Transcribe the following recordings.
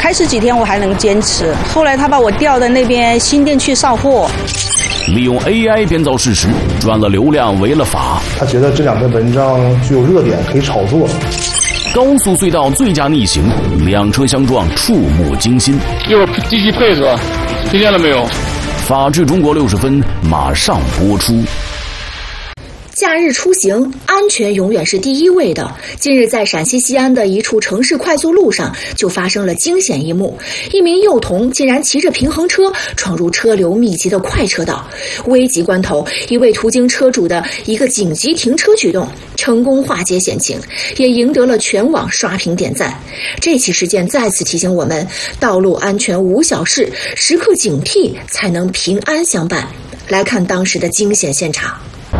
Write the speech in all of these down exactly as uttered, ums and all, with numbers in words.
开始几天我还能坚持，后来他把我调到那边新店去扫货。 利用 A I 编造事实，赚了流量，违了法。 他觉得这两篇文章具有热点，可以炒作。 高速隧道醉驾逆行，两车相撞，触目惊心。 又是积极配合，听见了没有？ 法治中国六十分马上播出。 假日出行，安全永远是第一位的。近日，在陕西西安的一处城市快速路上，就发生了惊险一幕：一名幼童竟然骑着平衡车闯入车流密集的快车道。危急关头，一位途经车主的一个紧急停车举动，成功化解险情，也赢得了全网刷屏点赞。这起事件再次提醒我们，道路安全无小事，时刻警惕才能平安相伴。来看当时的惊险现场。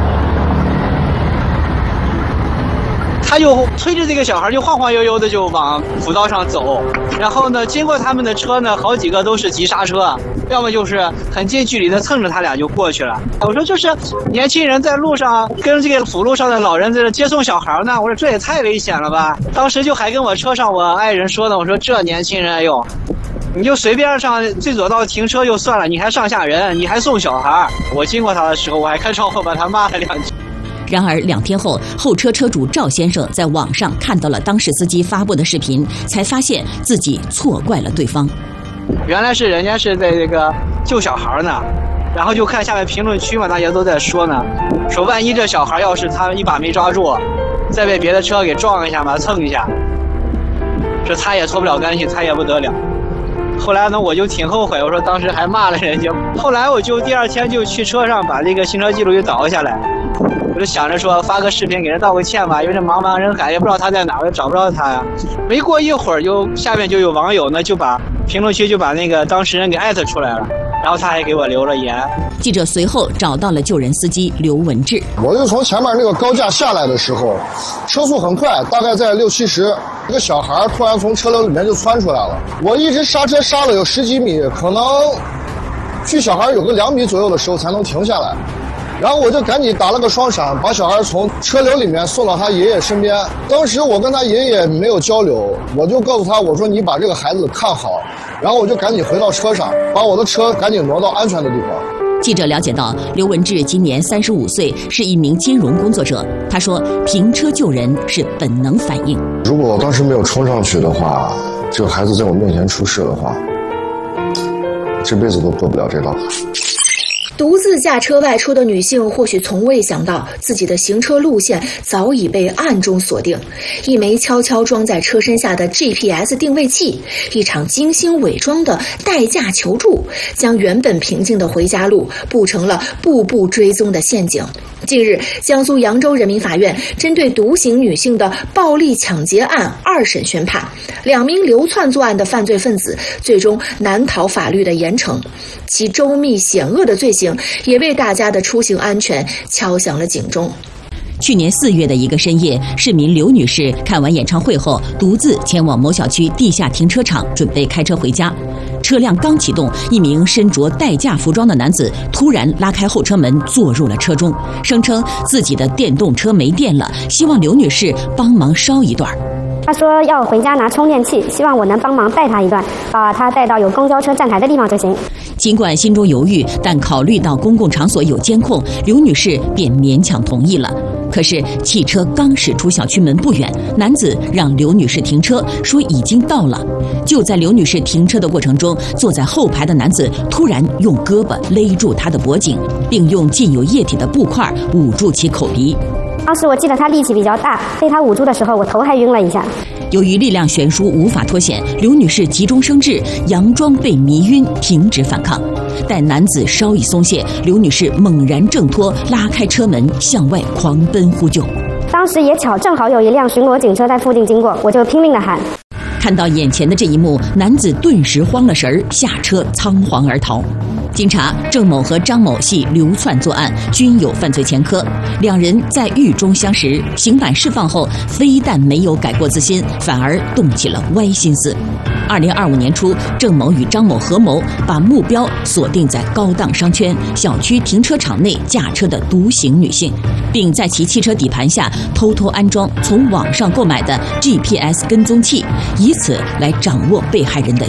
他就推着这个小孩就晃晃悠悠的就往辅道上走，然后呢，经过他们的车呢，好几个都是急刹车，要么就是很近距离的蹭着他俩就过去了。我说就是年轻人在路上跟这个辅路上的老人在这接送小孩呢，我说这也太危险了吧！当时就还跟我车上我爱人说呢，我说这年轻人，哎呦，你就随便上最左道停车就算了，你还上下人，你还送小孩。我经过他的时候，我还开窗户把他骂了两句。 然而两天后，后车车主赵先生在网上看到了当事司机发布的视频，才发现自己错怪了对方。 原来是人家是在这个救小孩呢，然后就看下面评论区嘛，大家都在说呢，说万一这小孩要是他一把没抓住，再被别的车给撞一下嘛，蹭一下，这他也脱不了干系，他也不得了。后来呢，我就挺后悔，我说当时还骂了人家。后来我就第二天就去车上把这个行车记录给导下来。我就想着说发个视频给他道个歉吧，因为这茫茫人海也不知道他在哪儿，我也找不着他呀。没过一会儿，就下面就有网友呢就把评论区就把那个当事人给艾特出来了，然后他还给我留了言。 记者随后找到了救人司机刘文志。 我就从前面那个高架下来的时候，车速很快，大概在六七十，一个小孩突然从车流里面就窜出来了。我一直刹车刹了有十几米，可能距小孩有个两米左右的时候才能停下来。然后我就赶紧打了个双闪，把小孩从车流里面送到他爷爷身边。当时我跟他爷爷没有交流，我就告诉他，我说你把这个孩子看好，然后我就赶紧回到车上，把我的车赶紧挪到安全的地方。 记者了解到，刘文志今年三十五岁，是一名金融工作者。他说，停车救人是本能反应。 如果我当时没有冲上去的话，这个孩子在我面前出事的话，这辈子都过不了这道坎。 独自驾车外出的女性或许从未想到，自己的行车路线早已被暗中锁定。一枚悄悄装在车身下的 G P S 定位器，一场精心伪装的代驾求助，将原本平静的回家路布成了步步追踪的陷阱。近日，江苏扬州人民法院针对独行女性的暴力抢劫案二审宣判，两名流窜作案的犯罪分子最终难逃法律的严惩。其周密险恶的罪行也为大家的出行安全敲响了警钟。 去年四月的一个深夜，市民刘女士看完演唱会后，独自前往某小区地下停车场，准备开车回家。车辆刚启动，一名身着代驾服装的男子突然拉开后车门，坐入了车中，声称自己的电动车没电了，希望刘女士帮忙烧一段。 他说要回家拿充电器，希望我能帮忙带他一段，把他带到有公交车站台的地方就行。 尽管心中犹豫，但考虑到公共场所有监控，刘女士便勉强同意了。可是汽车刚驶出小区门不远，男子让刘女士停车，说已经到了。就在刘女士停车的过程中，坐在后排的男子突然用胳膊勒住她的脖颈，并用浸有液体的布块捂住其口鼻。 当时我记得他力气比较大，被他捂住的时候，我头还晕了一下。 由于力量悬殊无法脱险，刘女士急中生智，佯装被迷晕，停止反抗。待男子稍一松懈，刘女士猛然挣脱，拉开车门向外狂奔呼救。 当时也巧，正好有一辆巡逻警车在附近经过，我就拼命地喊。 看到眼前的这一幕，男子顿时慌了神儿，下车仓皇而逃。经查，郑某和张某系流窜作案，均有犯罪前科。两人在狱中相识，刑满释放后，非但没有改过自新，反而动起了歪心思。二零二五年初，郑某与张某合谋，把目标锁定在高档商圈、小区停车场内驾车的独行女性，并在其汽车底盘下偷偷安装从网上购买的 G P S 跟踪器，以此来掌握被害人的